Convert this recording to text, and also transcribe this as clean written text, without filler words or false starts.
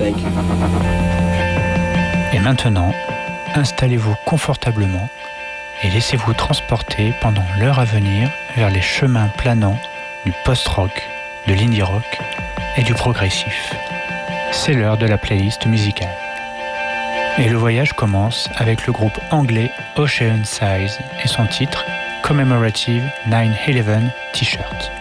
Et maintenant, installez-vous confortablement et laissez-vous transporter pendant l'heure à venir vers les chemins planants du post-rock, de l'indie rock et du progressif. C'est l'heure de la playlist musicale. Et le voyage commence avec le groupe anglais Ocean Size et son titre Commemorative 9/11 T-shirt.